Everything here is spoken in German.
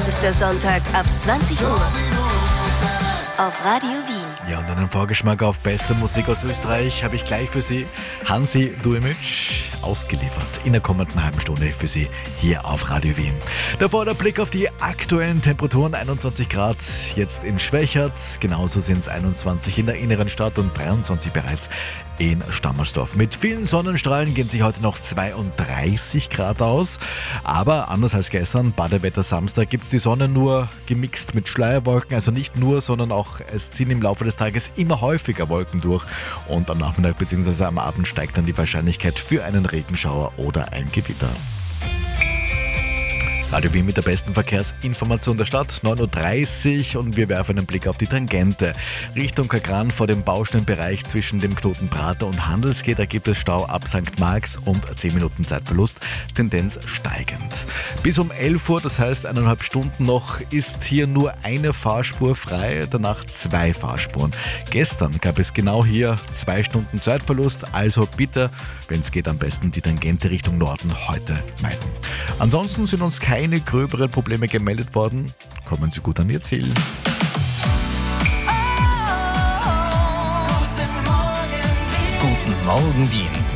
ist der Sonntag ab 20 Uhr auf Radio Wien. Ja, und einen Vorgeschmack auf beste Musik aus Österreich habe ich gleich für Sie. Hansi Duimic ausgeliefert in der kommenden halben Stunde für Sie hier auf Radio Wien. Davor der Blick auf die aktuellen Temperaturen, 21 Grad jetzt in Schwächert, genauso sind es 21 in der inneren Stadt und 23 bereits in Stammersdorf. Mit vielen Sonnenstrahlen gehen sich heute noch 32 Grad aus, aber anders als gestern, Badewetter Samstag, gibt es die Sonne nur gemixt mit Schleierwolken, also nicht nur, sondern auch es ziehen im Laufe des Tages immer häufiger Wolken durch und am Nachmittag bzw. am Abend steigt dann die Wahrscheinlichkeit für einen Regenschauer oder ein Gewitter. Radio Wien mit der besten Verkehrsinformation der Stadt, 9.30 Uhr und wir werfen einen Blick auf die Tangente. Richtung Kagran vor dem Baustellenbereich zwischen dem Knoten Prater und Handelsgate, da gibt es Stau ab St. Marx und 10 Minuten Zeitverlust, Tendenz steigend. Bis um 11 Uhr, das heißt 1,5 Stunden noch, ist hier nur eine Fahrspur frei, danach 2 Fahrspuren. Gestern gab es genau hier 2 Stunden Zeitverlust, also bitte, wenn es geht, am besten die Tangente Richtung Norden heute meiden. Ansonsten sind uns keine gröberen Probleme gemeldet worden. Kommen Sie gut an Ihr Ziel. Guten Morgen Wien.